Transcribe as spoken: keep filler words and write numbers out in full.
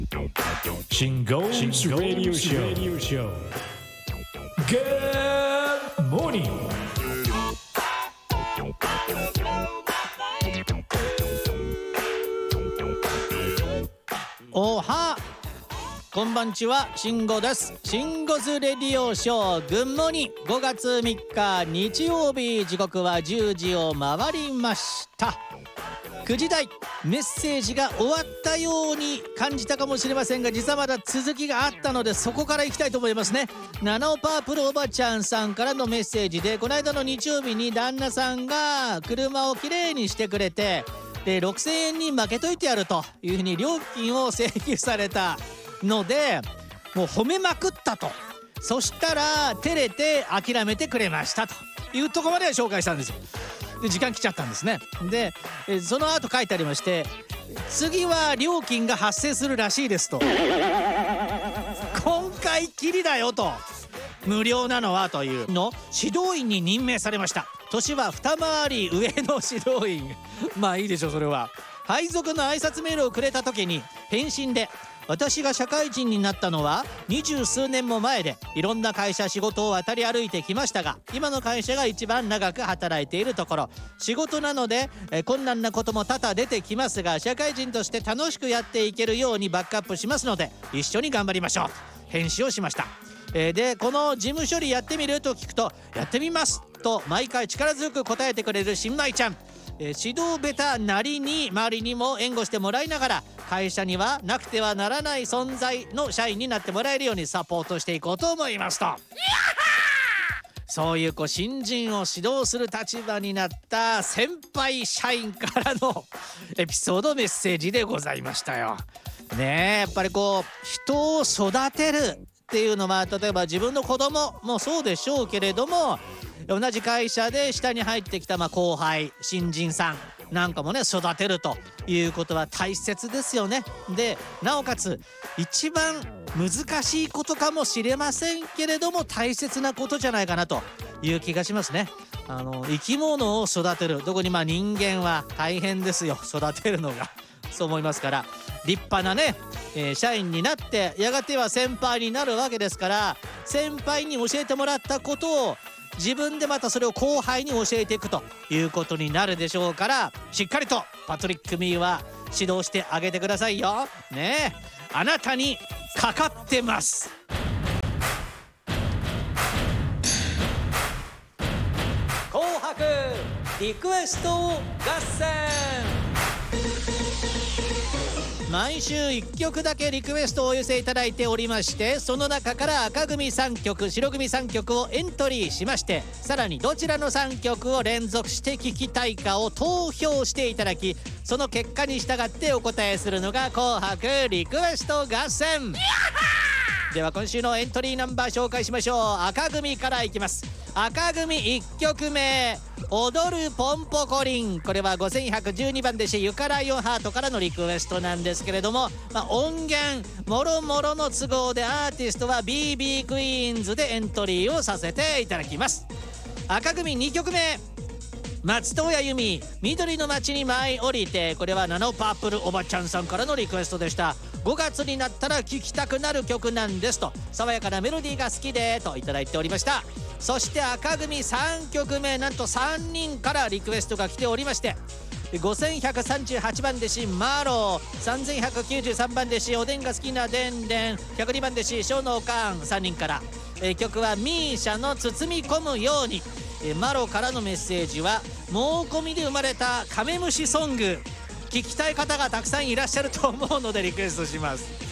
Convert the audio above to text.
新ゴーズラディオショー Good morning。 おはこんばんちは、慎吾です。慎吾ズレディオショーグッモーニングごがつみっか日曜日、時刻はじゅうじを回りました。くじ台メッセージが終わったように感じたかもしれませんが、実はまだ続きがあったので、そこからいきたいと思いますね。ナノパープルおばちゃんさんからのメッセージで、この間の日曜日に旦那さんが車をきれいにしてくれて、でろくせんえんに負けといてやるというふうに料金を請求されたので、もう褒めまくったと。そしたら照れて諦めてくれましたというところまで紹介したんですよ。で時間来ちゃったんですね。でえその後書いてありまして、次は料金が発生するらしいですと。今回きりだよと、無料なのはというの指導員に任命されました。年は二回り上の指導員まあいいでしょう、それは。配属の挨拶メールをくれた時に返信で、私が社会人になったのは二十数年も前で、いろんな会社仕事を渡り歩いてきましたが、今の会社が一番長く働いているところ、仕事なのでえ困難なことも多々出てきますが、社会人として楽しくやっていけるようにバックアップしますので、一緒に頑張りましょう。返信をしました。えー、でこの事務処理やってみると聞くと、やってみますと毎回力強く答えてくれる新米ちゃん。えー、指導ベタなりに周りにも援護してもらいながら、会社にはなくてはならない存在の社員になってもらえるようにサポートしていこうと思いますと。そういうこう新人を指導する立場になった先輩社員からのエピソードメッセージでございましたよ。ねえ、やっぱりこう人を育てるっていうのは、例えば自分の子供もそうでしょうけれども、同じ会社で下に入ってきたまあ後輩新人さんなんかもね、育てるということは大切ですよね。でなおかつ一番難しいことかもしれませんけれども、大切なことじゃないかなという気がしますね。あの生き物を育てる、特にまあ人間は大変ですよ、育てるのが。そう思いますから、立派なね、えー、社員になってやがては先輩になるわけですから、先輩に教えてもらったことを自分でまたそれを後輩に教えていくということになるでしょうから、しっかりとパトリック・ミーは指導してあげてくださいよね。えあなたにかかってます。紅白リクエスト合戦。毎週いっきょくだけリクエストをお寄せいただいておりまして、その中から赤組さんきょく、白組さんきょくをエントリーしまして、さらにどちらのさんきょくを連続して聴きたいかを投票していただき、その結果に従ってお答えするのが紅白リクエスト合戦。では今週のエントリーナンバー紹介しましょう。赤組からいきます。赤組いっきょくめ、踊るポンポコリン。これはごせんひゃくじゅうにばん弟子ゆかライオンハートからのリクエストなんですけれども、まあ、音源もろもろの都合でアーティストは ビービー クイーンズでエントリーをさせていただきます。赤組にきょくめ、松任谷由実、緑の街に舞い降りて。これはナノパープルおばちゃんさんからのリクエストでした。ごがつになったら聴きたくなる曲なんですと、爽やかなメロディーが好きでといただいておりました。そして赤組さんきょくめ、なんとさんにんからリクエストが来ておりまして、ごせんひゃくさんじゅうはちばん弟子マロー、さんぜんひゃくきゅうじゅうさんばん弟子おでんが好きなでんでん、ひゃくにばん弟子小脳カンさんにんから。え曲はミーシャの包み込むように。えマロからのメッセージは、猛コミで生まれたカメムシソング、聞きたい方がたくさんいらっしゃると思うのでリクエストします。